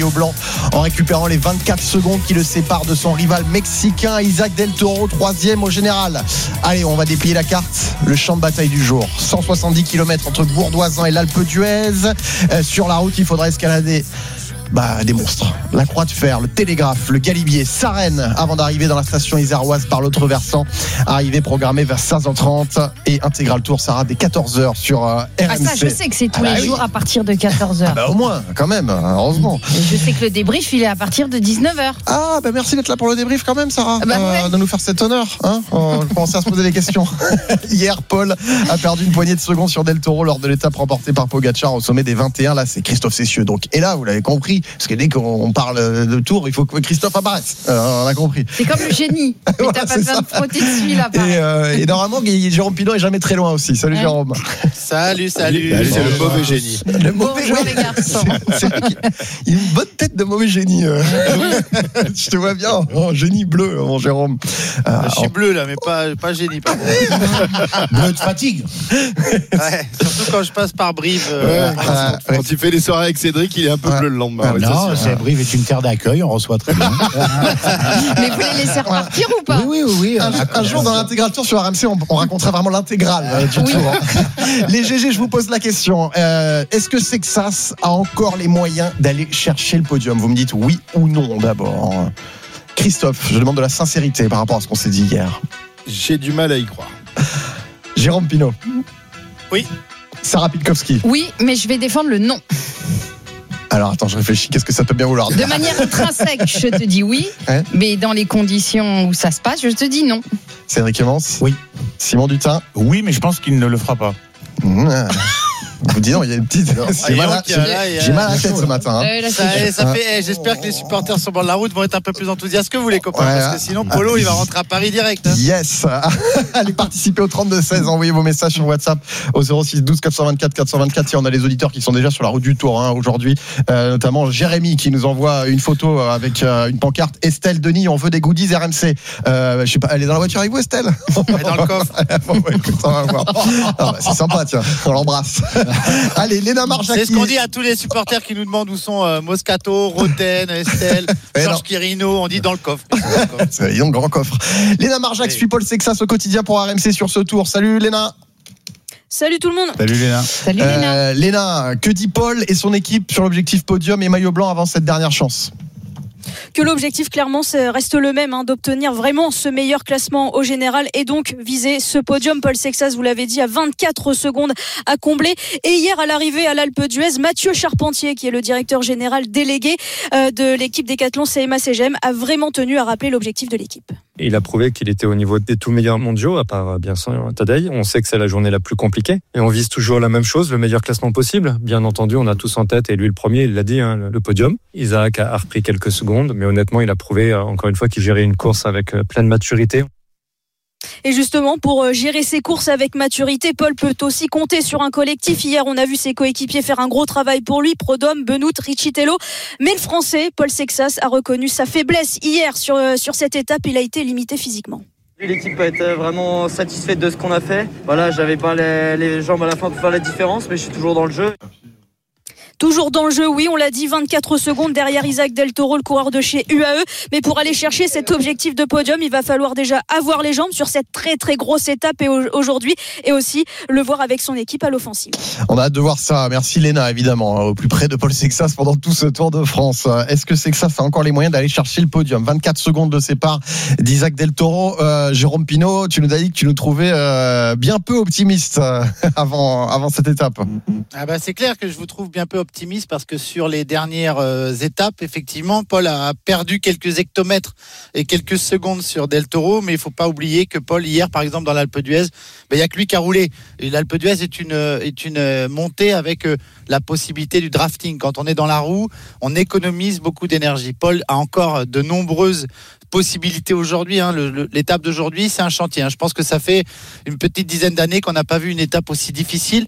au blanc en récupérant les 24 secondes qui le séparent de son rival mexicain Isaac Del Toro, 3e au général. Allez, on va déplier la carte. Le champ de bataille du jour. 170 km entre Bourdoisan et l'Alpe d'Huez. Sur la route, il faudra escalader des monstres. La Croix de Fer, le Télégraphe, le Galibier, Sarenne, avant d'arriver dans la station iséroise par l'autre versant. Arrivée programmée vers 15h30 et Intégral Tour, Sarah, dès 14h sur RMC. Ah ça, je sais que c'est tous les jours à partir de 14h. Au moins, quand même, heureusement. Et je sais que le débrief, il est à partir de 19h. Ah, merci d'être là pour le débrief quand même, Sarah. Ouais. De nous faire cet honneur. On va commencer à se poser des questions. Hier, Paul a perdu une poignée de secondes sur Del Toro lors de l'étape remportée par Pogacar au sommet des 21. Là, c'est Christophe Cessieux. Donc, et là, vous l'avez compris, parce que dès qu'on parle de Tour, il faut que Christophe apparaisse. On a compris. C'est comme le génie. Mais t'as pas besoin de frotter dessus là. Et normalement, Jérôme Pinot est jamais très loin aussi. Salut Jérôme. Salut. C'est le mauvais génie. Le mauvais Bonjour les garçons. Il a une bonne tête de mauvais génie. Je te vois bien. Génie bleu, mon Jérôme. Je suis bleu là, mais pas génie. Bleu de fatigue. Ouais, surtout quand je passe par Brive. Quand tu fais des soirées avec Cédric, il est un peu bleu le lendemain. Non, Brive est une terre d'accueil, on reçoit très bien. Mais vous les laissez repartir ou pas? Oui. Un jour dans l'intégral tour sur RMC, on raconterait vraiment l'intégrale du tour. Les GG, je vous pose la question. Est-ce que Sexas a encore les moyens d'aller chercher le podium? Vous me dites oui ou non d'abord. Christophe, je demande de la sincérité par rapport à ce qu'on s'est dit hier. J'ai du mal à y croire. Jérôme Pinot. Oui. Sarah Pitkowski. Oui, mais je vais défendre le non. Alors attends, je réfléchis, qu'est-ce que ça peut bien vouloir dire? De manière intrinsèque, je te dis oui, mais dans les conditions où ça se passe, je te dis non. Cédric Clémence. Oui. Simon Dutin. Oui, mais je pense qu'il ne le fera pas. Vous dites, il y a une petite. J'ai mal à la tête ce matin. J'espère que les supporters sur le bord de la route vont être un peu plus enthousiastes que vous, les copains, parce que sinon Polo il va rentrer à Paris direct. Yes. Allez participer au 32-16, envoyez vos messages sur WhatsApp au 06 12 424 424. Si on a les auditeurs qui sont déjà sur la route du Tour aujourd'hui, notamment Jérémy qui nous envoie une photo avec une pancarte. Estelle Denis, on veut des goodies RMC. Je sais pas, elle est dans la voiture avec vous, Estelle? Elle est dans le coffre. On va voir. C'est sympa, tiens, on l'embrasse. Allez, Léna Marjaki. C'est ce qu'on dit à tous les supporters qui nous demandent où sont Moscato, Roten, Estelle, Georges Quirino. On dit dans le coffre. C'est un grand coffre. Léna Marjaki suit Paul Sexas au quotidien pour RMC sur ce tour. Salut Léna. Salut tout le monde. Salut Léna. Salut Léna. Léna, que dit Paul et son équipe sur l'objectif podium et maillot blanc avant cette dernière chance? Que l'objectif clairement reste le même, d'obtenir vraiment ce meilleur classement au général et donc viser ce podium. Paul Sexas, vous l'avez dit, à 24 secondes à combler. Et hier à l'arrivée à l'Alpe d'Huez, Mathieu Charpentier, qui est le directeur général délégué de l'équipe Décathlon CMA CGM, a vraiment tenu à rappeler l'objectif de l'équipe. Il a prouvé qu'il était au niveau des tout meilleurs mondiaux, à part bien sûr Tadej. On sait que c'est la journée la plus compliquée. Et on vise toujours la même chose, le meilleur classement possible. Bien entendu, on a tous en tête, et lui le premier, il l'a dit, le podium. Isaac a repris quelques secondes, mais honnêtement, il a prouvé encore une fois qu'il gérait une course avec pleine maturité. Et justement, pour gérer ses courses avec maturité, Paul peut aussi compter sur un collectif. Hier, on a vu ses coéquipiers faire un gros travail pour lui, Prudhomme, Benoît, Riccitello. Mais le Français, Paul Sexas, a reconnu sa faiblesse. Hier, sur cette étape, il a été limité physiquement. L'équipe a été vraiment satisfaite de ce qu'on a fait. Voilà, j'avais pas les jambes à la fin pour faire la différence, mais je suis toujours dans le jeu. Toujours dans le jeu, oui, on l'a dit, 24 secondes derrière Isaac Del Toro, le coureur de chez UAE. Mais pour aller chercher cet objectif de podium, il va falloir déjà avoir les jambes sur cette très très grosse étape aujourd'hui, et aussi le voir avec son équipe à l'offensive. On a hâte de voir ça. Merci Léna, évidemment, au plus près de Paul Sexas pendant tout ce Tour de France. Est-ce que Sexas a encore les moyens d'aller chercher le podium? 24 secondes de sépare d'Isaac Del Toro. Jérôme Pinot, tu nous as dit que tu nous trouvais bien peu optimiste avant cette étape. C'est clair que je vous trouve bien peu optimiste, parce que sur les dernières étapes, effectivement, Paul a perdu quelques hectomètres et quelques secondes sur Del Toro, mais il ne faut pas oublier que Paul, hier, par exemple, dans l'Alpe d'Huez, il n'y a que lui qui a roulé. Et l'Alpe d'Huez est une montée avec la possibilité du drafting. Quand on est dans la roue, on économise beaucoup d'énergie. Paul a encore de nombreuses possibilités aujourd'hui. L'étape d'aujourd'hui, c'est un chantier. Je pense que ça fait une petite dizaine d'années qu'on n'a pas vu une étape aussi difficile.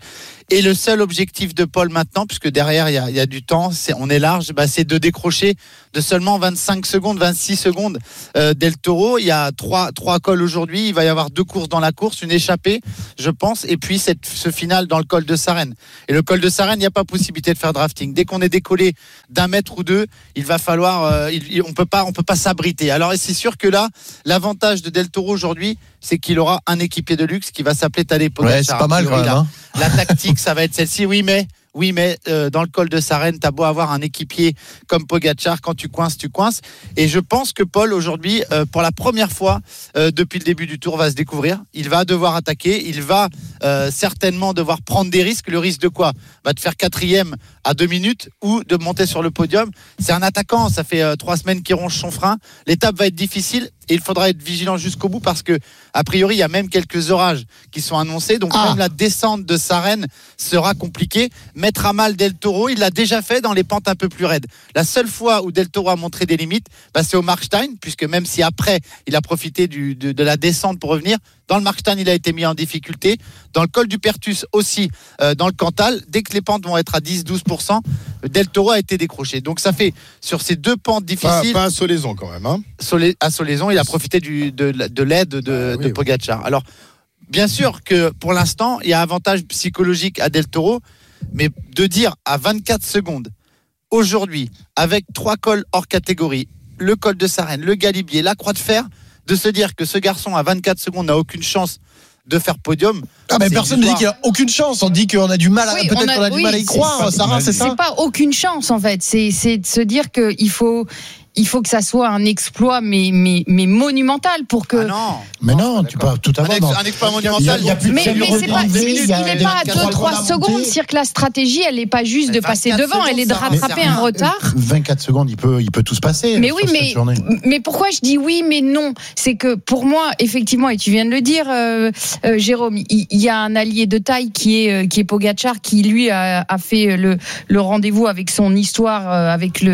Et le seul objectif de Paul maintenant, puisque derrière il y a du temps, on est large, c'est de décrocher de seulement 25 secondes, 26 secondes Del Toro. Il y a trois cols aujourd'hui, il va y avoir 2 courses dans la course, une échappée, je pense, et puis ce final dans le col de Sarenne. Et le col de Sarenne, il n'y a pas possibilité de faire drafting. Dès qu'on est décollé d'1 mètre ou 2, il va falloir, on peut pas s'abriter. Alors c'est sûr que là, l'avantage de Del Toro aujourd'hui, c'est qu'il aura un équipier de luxe qui va s'appeler Tadej Pogačar. Ouais, c'est pas mal quand même. Hein. La tactique, ça va être celle-ci. Oui, mais dans le col de Sarenne, t'as beau avoir un équipier comme Pogačar, quand tu coinces. Et je pense que Paul, aujourd'hui, pour la première fois depuis le début du Tour, va se découvrir. Il va devoir attaquer. Il va certainement devoir prendre des risques. Le risque de quoi ? Va te faire 4e à 2 minutes ou de monter sur le podium. C'est un attaquant. Ça fait 3 semaines qu'il ronge son frein. L'étape va être difficile. Et il faudra être vigilant jusqu'au bout parce que, a priori, il y a même quelques orages qui sont annoncés. Donc, même la descente de Sarenne sera compliquée. Mettre à mal Del Toro, il l'a déjà fait dans les pentes un peu plus raides. La seule fois où Del Toro a montré des limites, c'est au Markstein, puisque même si après, il a profité de la descente pour revenir, dans le Markstein, il a été mis en difficulté. Dans le col du Pertus aussi, dans le Cantal, dès que les pentes vont être à 10-12%, Del Toro a été décroché. Donc, ça fait, sur ces 2 pentes difficiles... Pas à Solaison quand même. Hein. À Solaison, il a profité de l'aide de Pogačar. Alors, bien sûr que pour l'instant, il y a avantage psychologique à Del Toro, mais de dire à 24 secondes, aujourd'hui, avec 3 cols hors catégorie, le col de Sarenne, le Galibier, la Croix de Fer, de se dire que ce garçon à 24 secondes n'a aucune chance de faire podium. Mais personne ne dit qu'il n'y a aucune chance. On dit qu'on a du mal à, peut-être qu'on a du mal à y croire. Sarah, c'est ça. C'est pas aucune chance en fait. C'est de se dire qu'il faut que ça soit un exploit, mais monumental pour que. Ah non. Mais non, tu peux tout avoir. Un exploit monumental. Mais c'est pas, il n'est pas à 2-3 secondes. C'est-à-dire que la stratégie, elle n'est pas juste de passer devant, elle est de rattraper un retard. 24 secondes, il peut tout se passer. Mais oui, mais pourquoi je dis oui, mais non ? C'est que pour moi, effectivement, et tu viens de le dire, Jérôme, il y a un allié de taille qui est Pogačar, qui lui a fait le rendez-vous avec son histoire, avec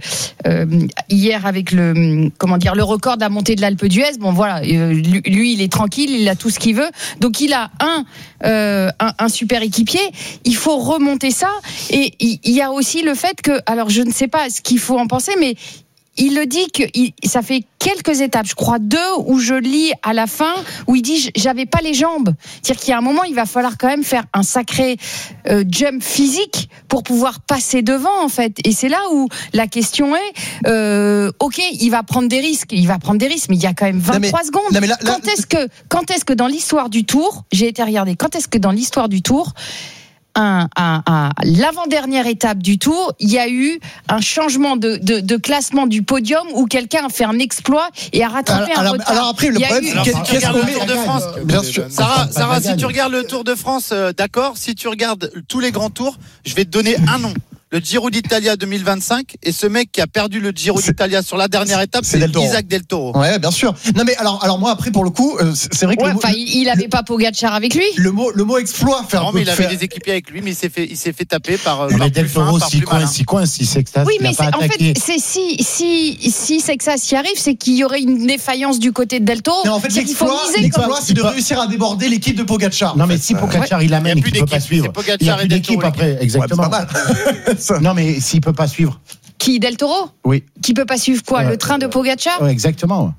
hier avec le record de la montée de l'Alpe d'Huez. Bon voilà, lui il est tranquille, il a tout ce qu'il veut. Donc il a un super équipier. Il faut remonter ça. Et il y a aussi le fait que, alors je ne sais pas ce qu'il faut en penser, mais il le dit que ça fait quelques étapes, je crois 2, où je lis à la fin, où il dit j'avais pas les jambes. C'est-à-dire qu'il y a un moment, il va falloir quand même faire un sacré jump physique pour pouvoir passer devant, en fait. Et c'est là où la question est, ok, il va prendre des risques, mais il y a quand même 23 secondes. Non, mais Quand est-ce que dans l'histoire du Tour, j'ai été regarder, quand est-ce que dans l'histoire du Tour, à l'avant-dernière étape du Tour, il y a eu un changement de classement du podium où quelqu'un a fait un exploit et a rattrapé un retard. Alors après, le problème, c'est qu'est-ce qu'on regarde le Tour de France. Bien sûr. Sarah, si tu regardes le Tour de France, d'accord. Si tu regardes tous les grands tours, je vais te donner un nom. Le Giro d'Italia 2025, et ce mec qui a perdu le Giro d'Italia sur la dernière étape, c'est Isaac Del Toro. Ouais, bien sûr. Non mais alors moi après pour le coup, c'est vrai que il avait pas Pogačar avec lui. Le mot exploit faire. Non mais il avait des équipiers avec lui, mais il s'est fait taper par. Mais Del Toro s'il coince, il sait que ça. Oui, mais en fait, c'est si c'est que ça s'y arrive, c'est qu'il y aurait une défaillance du côté de Del Toro. Mais en fait, l'exploit, c'est de réussir à déborder l'équipe de Pogačar. Non mais si Pogačar il amène, il peut pas suivre. Il y a plus d'équipe après, exactement. C'est pas mal. Non mais s'il peut pas suivre. Qui, Del Toro ? Oui. Qui peut pas suivre quoi ? Le train de Pogačar ? Ouais, exactement.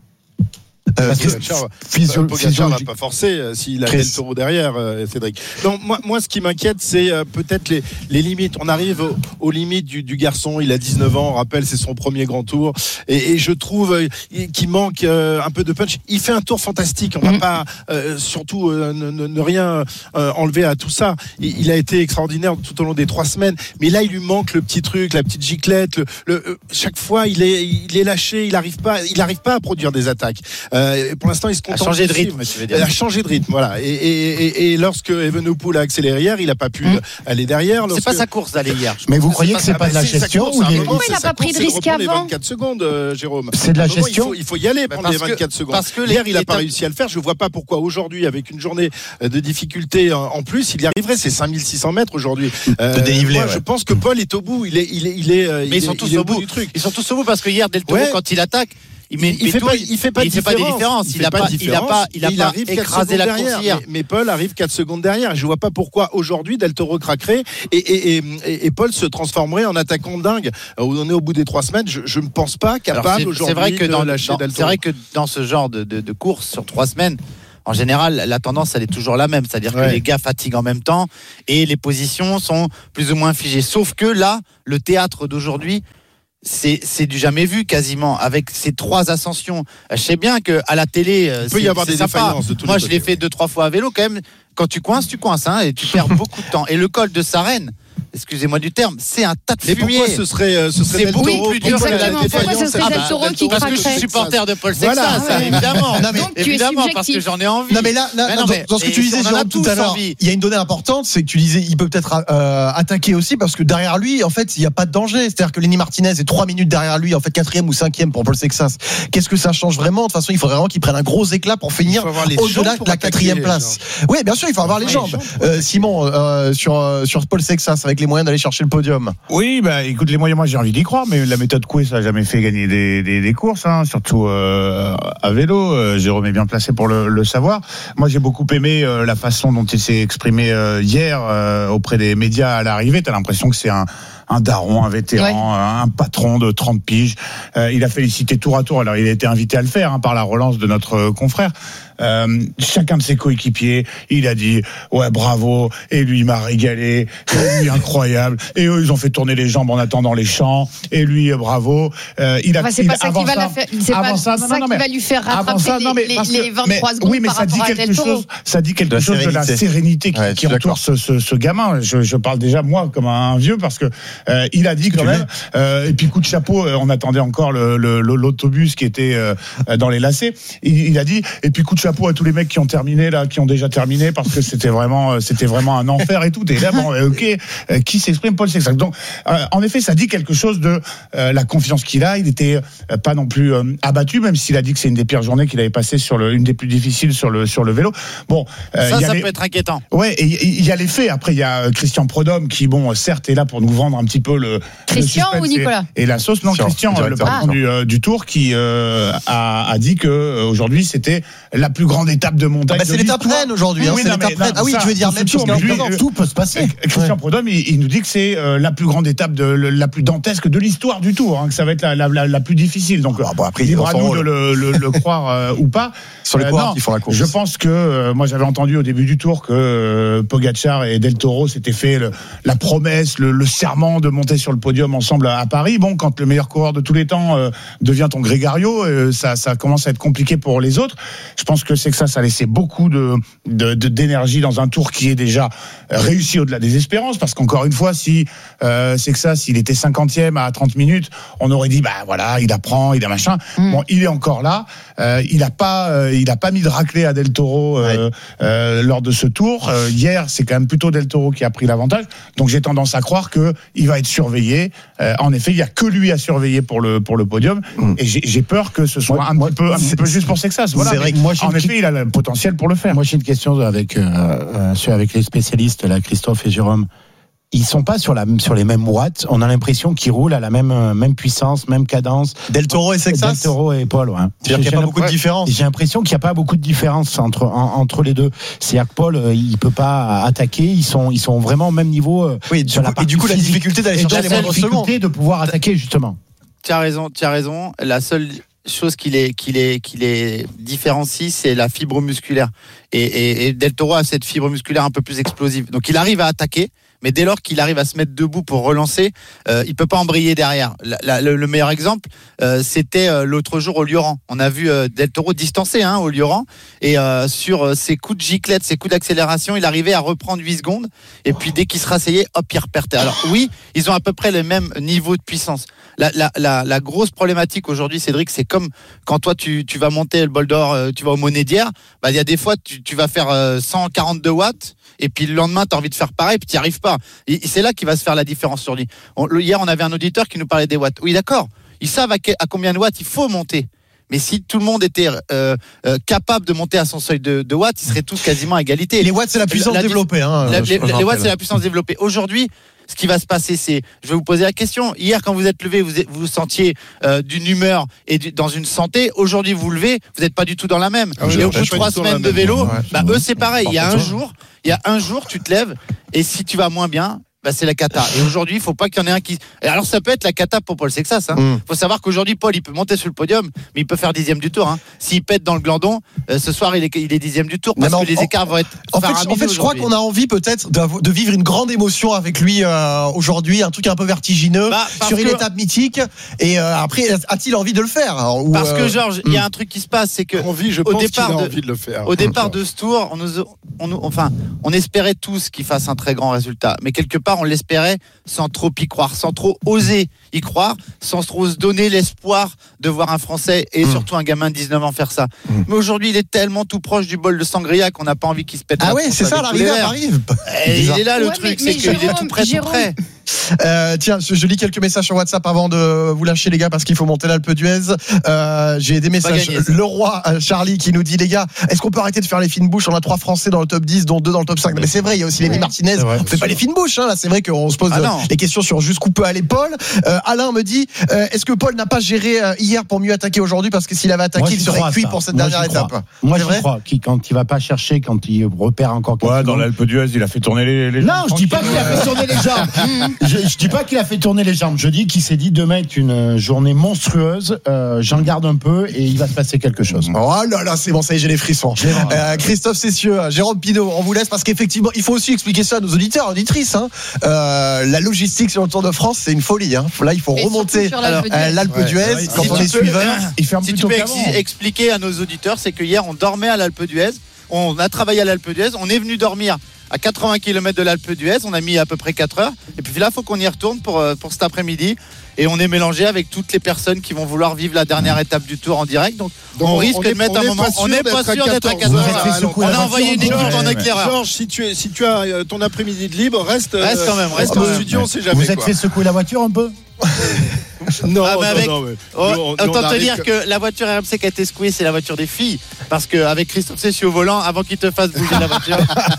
Pogačar va pas forcer s'il a Del Toro derrière, Cédric. Donc moi ce qui m'inquiète, c'est peut-être les limites. On arrive aux limites du garçon. Il a 19 ans, on rappelle, c'est son premier grand tour, et je trouve qu'il manque un peu de punch. Il fait un tour fantastique. On va pas surtout ne rien enlever à tout ça. Il a été extraordinaire tout au long des 3 semaines, mais là il lui manque le petit truc, la petite giclette. Chaque fois il est lâché, il arrive pas à produire des attaques. Pour l'instant, il se contente de changer de rythme, tu veux dire. Il a changé de rythme, voilà. Et lorsque Evenepoel a accéléré hier, il n'a pas pu aller derrière. C'est pas sa course d'aller hier. Mais vous croyez que c'est pas de la gestion ou pourquoi il n'a pas pris de risque avant? Les 24 secondes, Jérôme. C'est de la gestion. Il faut y aller pendant les 24 secondes. Parce que hier, il n'a pas réussi à le faire. Je ne vois pas pourquoi aujourd'hui, avec une journée de difficulté en plus, il y arriverait. C'est 5600 mètres aujourd'hui. De dénivelé. Je pense que Paul est au bout. Mais ils sont tous au bout du truc. Ils sont tous au bout parce que hier, Del Toro, quand il attaque, il fait pas de différence. Il a pas écrasé la course hier. Mais Paul arrive 4 secondes derrière. Je vois pas pourquoi aujourd'hui Del Toro craquerait et Paul se transformerait en attaquant dingue. On est au bout des 3 semaines. Je ne pense pas capable aujourd'hui de lâcher Del Toro. C'est vrai que dans ce genre de course sur 3 semaines, en général, la tendance, elle est toujours la même. C'est-à-dire que les gars fatiguent en même temps et les positions sont plus ou moins figées. Sauf que là, le théâtre d'aujourd'hui, c'est du jamais vu quasiment, avec ces 3 ascensions. Je sais bien qu'à la télé, il peut y avoir des défaillances de tous les côtés. Moi, je l'ai fait 2-3 fois à vélo quand même. Quand tu coinces, hein, et tu perds beaucoup de temps. Et le col de Sarenne, excusez-moi du terme, c'est un tas de fumier. Mais pourquoi ce serait beaucoup plus dur que la défaillance? Pourquoi ce serait Del Toro qui craquerait? Parce que je suis supporter de Paul Sexas, évidemment. Évidemment, parce que j'en ai envie. Non, mais là dans ce que tu disais, Jérôme, tout à l'heure, il y a une donnée importante, c'est que tu disais, il peut peut-être attaquer aussi, parce que derrière lui, en fait, il n'y a pas de danger. C'est-à-dire que Lenny Martinez est 3 minutes derrière lui, en fait, 4e ou 5e pour Paul Sexas. Qu'est-ce que ça change vraiment? De toute façon, il faudrait vraiment qu'il prenne un gros éclat pour finir au-delà de la 4e place. Oui, bien sûr, il faut avoir les jambes. Simon, sur Paul Sexas, avec les moyens d'aller chercher le podium. Oui, écoute, les moyens, moi j'ai envie d'y croire, mais la méthode Coué, ça n'a jamais fait gagner des courses, hein, surtout à vélo. Jérôme est bien placé pour le savoir. Moi j'ai beaucoup aimé la façon dont il s'est exprimé hier auprès des médias à l'arrivée. T'as l'impression que c'est un daron, un vétéran, un patron de 30 piges. Il a félicité tour à tour. Alors, il a été invité à le faire par la relance de notre confrère. Chacun de ses coéquipiers, il a dit ouais bravo, et lui il m'a régalé, et lui incroyable, et eux ils ont fait tourner les jambes en attendant les champs, et lui bravo. Il a. C'est pas ça qui va lui faire rattraper les 23 secondes. Oui, mais ça dit quelque chose. Ça dit quelque chose de la sérénité qui entoure ce gamin. Je parle déjà moi comme un vieux parce que il a dit quand même. Et puis coup de chapeau, on attendait encore l'autobus qui était dans les lacets. Il a dit et puis coup de chapeau à tous les mecs qui ont terminé là, qui ont déjà terminé parce que c'était vraiment un enfer et tout. Et là, qui s'exprime Paul Sexas. Donc, en effet, ça dit quelque chose de la confiance qu'il a. Il était pas non plus abattu, même s'il a dit que c'est une des pires journées qu'il avait passées une des plus difficiles sur le vélo. Bon, ça peut être inquiétant. Ouais, et il y a les faits. Après, il y a Christian Prudhomme qui, certes, est là pour nous vendre un petit peu le Christian ou Nicolas et la sauce. Non, Christian, le patron du Tour, qui a dit que aujourd'hui c'était la plus grande étape de montagne. C'est l'étape reine aujourd'hui. Oui, tu veux dire même chose. Tout peut se passer. Christian Prudhomme, il nous dit que c'est la plus grande étape, la plus dantesque de l'histoire du Tour, que ça va être la plus difficile. Donc, après, libre à nous de le croire ou pas. Sur les coureurs qui font la course. Je pense que moi j'avais entendu au début du Tour que Pogačar et Del Toro s'étaient fait la promesse, le serment de monter sur le podium ensemble à Paris. Bon, quand le meilleur coureur de tous les temps devient ton Grégario, ça commence à être compliqué pour les autres. Je pense que c'est que ça a laissé beaucoup d'énergie dans un Tour qui est déjà réussi au-delà des espérances, parce qu'encore une fois, si c'est que ça, s'il était 50e à 30 minutes, on aurait dit il apprend, il a machin. Bon, il est encore là. Il a pas mis de raclée à Del Toro lors de ce Tour. Hier, c'est quand même plutôt Del Toro qui a pris l'avantage. Donc j'ai tendance à croire que il va être surveillé. En effet, il y a que lui à surveiller pour le podium. Et j'ai peur que ce soit un petit peu juste pour Sexas. Voilà. C'est vrai que moi, en effet, il a le potentiel pour le faire. Moi, j'ai une question avec les spécialistes, là, Christophe et Jérôme. Ils sont pas sur les mêmes watts. On a l'impression qu'ils roulent à la même puissance, même cadence. Del Toro et Sexas. Del Toro et Paul. Ouais. C'est-à-dire qu'il n'y a pas beaucoup de différence. J'ai l'impression qu'il n'y a pas beaucoup de différence entre les deux. C'est-à-dire que Paul, il peut pas attaquer. Ils sont vraiment au même niveau. Sur la partie physique. La difficulté d'aller chercher les moindres secondes. De pouvoir attaquer justement. Tu as raison. La seule chose qui les différencie, c'est la fibre musculaire. Et Del Toro a cette fibre musculaire un peu plus explosive. Donc il arrive à attaquer, mais dès lors qu'il arrive à se mettre debout pour relancer, il peut pas embrayer derrière. Le meilleur exemple, c'était l'autre jour au Lioran. On a vu Del Toro distancer au Lioran, et sur ses coups de giclette, ses coups d'accélération, il arrivait à reprendre 8 secondes, et puis dès qu'il se rasseyait, hop, il reperdait. Alors oui, ils ont à peu près le même niveau de puissance. La grosse problématique aujourd'hui, Cédric, c'est comme quand toi tu vas monter le bol d'or, tu vas au Monédière, il y a des fois tu vas faire 142 watts, et puis le lendemain tu as envie de faire pareil, puis tu n'y arrives pas. Et c'est là qu'il va se faire la différence sur lui. Hier, on avait un auditeur qui nous parlait des watts. Oui, d'accord, ils savent à combien de watts il faut monter. Mais si tout le monde était capable de monter à son seuil de watts, ils seraient tous quasiment à égalité. Et les watts, c'est la puissance développée. Les watts, c'est la puissance développée. Aujourd'hui, ce qui va se passer, c'est, je vais vous poser la question. Hier, quand vous êtes levé, vous vous sentiez d'une humeur et dans une santé. Aujourd'hui, vous levez, vous n'êtes pas du tout dans la même. Et au bout de 3 semaines de vélo, eux, c'est pareil. Il y a un jour, tu te lèves et si tu vas moins bien, c'est la cata. Et aujourd'hui, il ne faut pas qu'il y en ait un qui. Et alors, ça peut être la cata pour Paul Sexas. Faut savoir qu'aujourd'hui, Paul, il peut monter sur le podium, mais il peut faire 10e du tour. S'il pète dans le glandon, ce soir, il est 10e du tour parce que les écarts vont être. En fait, je crois qu'on a envie peut-être de vivre une grande émotion avec lui aujourd'hui, un truc un peu vertigineux sur une étape mythique. Et après, a-t-il envie de le faire Parce que Georges, il y a un truc qui se passe, c'est que au départ de ce tour, on espérait tous qu'il fasse un très grand résultat, mais quelque part on l'espérait sans trop y croire, sans trop oser y croire, sans trop se donner l'espoir de voir un Français et surtout un gamin de 19 ans faire ça. Mais aujourd'hui, il est tellement tout proche du bol de sangria qu'on n'a pas envie qu'il se pète. Ah ouais, c'est ça, l'arrivée arrive. Il est là le truc, c'est qu'il est tout près, tout près. Tiens, je lis quelques messages sur WhatsApp avant de vous lâcher les gars parce qu'il faut monter l'Alpe d'Huez. J'ai des messages. Le roi Charlie qui nous dit les gars, est-ce qu'on peut arrêter de faire les fines bouches? On a 3 Français dans le top 10 dont 2 dans le top 5. Mais c'est vrai, il y a aussi Lenny Martinez. On fait pas les fines bouches là, c'est vrai qu'on se pose les questions sur jusqu'où peut aller Paul. Alain me dit est-ce que Paul n'a pas géré hier pour mieux attaquer aujourd'hui parce que s'il avait attaqué, il serait cuit pour cette dernière étape. Moi je crois quand il va pas chercher, quand il repère encore quelque chose. Dans l'Alpe d'Huez, il a fait tourner les jambes. Non, je dis pas qu'il a fait tourner les jambes. Je dis pas qu'il a fait tourner les jambes. Je dis qu'il s'est dit demain est une journée monstrueuse. J'en garde un peu et il va se passer quelque chose. Oh là là, c'est bon, ça y est, j'ai les frissons. Christophe Cessieux, Jérôme Pinault, on vous laisse parce qu'effectivement, il faut aussi expliquer ça à nos auditeurs, auditrices. La logistique sur le Tour de France, c'est une folie. Là, il faut remonter l'Alpe d'Huez quand on est suiveur. Si tu peux expliquer à nos auditeurs, c'est que hier, on dormait à l'Alpe d'Huez. On a travaillé à l'Alpe d'Huez. On est venu dormir à 80 km de l'Alpe d'Huez. On a mis à peu près 4 heures. Et puis là, il faut qu'on y retourne pour cet après-midi. Et on est mélangé avec toutes les personnes qui vont vouloir vivre la dernière étape du Tour en direct. Donc on risque de mettre un moment. On n'est pas sûr d'être à 4 heures. On a envoyé une équipe en éclaireur. Georges, si tu as ton après-midi de libre, reste quand même. Reste au studio, on sait jamais. Vous êtes fait secouer la voiture un peu? Non, autant te dire que la voiture RMC qui a été secouée, c'est la voiture des filles. Parce qu'avec Christophe Cessieux au volant, avant qu'il te fasse bouger la voiture.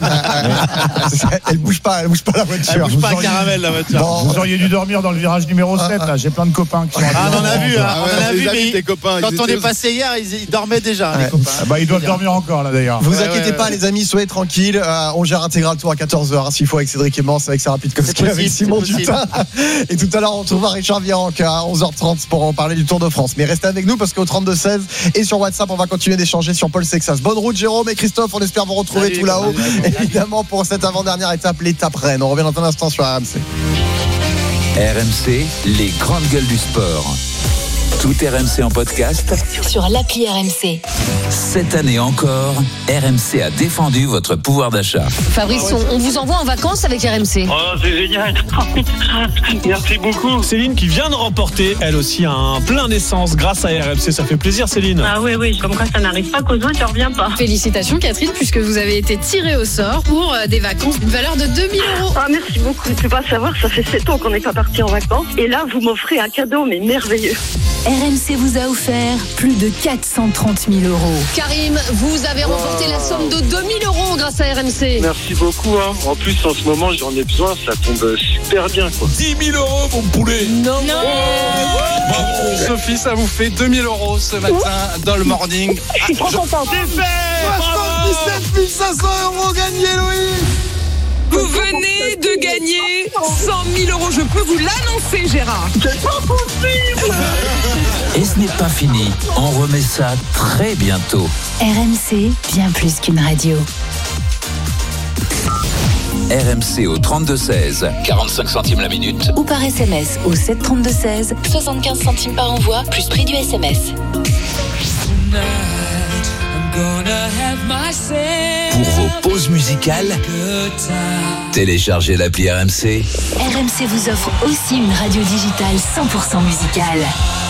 Elle bouge pas la voiture. Elle bouge pas un caramel la voiture. Vous auriez dû dormir dans le virage numéro 7. Là. J'ai plein de copains qui sont. On en a vu, mais quand on est passé hier, ils dormaient déjà, les copains. Ils doivent dormir encore là d'ailleurs. Vous inquiétez pas, les amis, soyez tranquilles. On gère Intégral Tour à 14h s'il faut avec Cédric Emmons, avec Sarah Pitkowski, avec Simon Dutin. Et tout à l'heure, on retrouvera Richard Virenque à 11h30 pour en parler du Tour de France. Mais restez avec nous parce qu'au 32-16 et sur WhatsApp, on va continuer d'échanger sur Paul Sexas. Bonne route, Jérôme et Christophe. On espère vous retrouver tout là-haut. Évidemment, pour cette avant-dernière étape, l'étape Rennes. On revient dans un instant sur RMC. RMC, les grandes gueules du sport. Tout RMC en podcast sur l'appli RMC. Cette année encore, RMC a défendu votre pouvoir d'achat. Fabrice, on vous envoie en vacances avec RMC. Oh, c'est génial. Merci beaucoup. Céline qui vient de remporter, elle aussi, un plein d'essence grâce à RMC. Ça fait plaisir, Céline. Ah oui, comme quoi ça n'arrive pas qu'aux autres, ça revient pas. Félicitations, Catherine, puisque vous avez été tirée au sort pour des vacances d'une valeur de 2 000 €. Ah, merci beaucoup. Tu peux pas savoir, ça fait 7 ans qu'on n'est pas parti en vacances. Et là, vous m'offrez un cadeau, mais merveilleux. RMC vous a offert plus de 430 000 €. Karim, vous avez remporté la somme de 2 000 € grâce à RMC. Merci beaucoup. En plus, en ce moment, j'en ai besoin. Ça tombe super bien. 10 000 €, mon poulet. Non. Bravo. Sophie, ça vous fait 2 000 € ce matin dans le morning. Je suis trop contente. C'est fait. 77 500 € gagnés, Louis. Vous venez de gagner 100 000 €. Je peux vous l'annoncer, Gérard. C'est pas possible. Et ce n'est pas fini. On remet ça très bientôt. RMC, bien plus qu'une radio. RMC au 32-16, 45 centimes la minute. Ou par SMS au 732-16, 75 centimes par envoi, plus prix du SMS. Pour vos pauses musicales, téléchargez l'appli RMC. RMC vous offre aussi une radio digitale 100% musicale.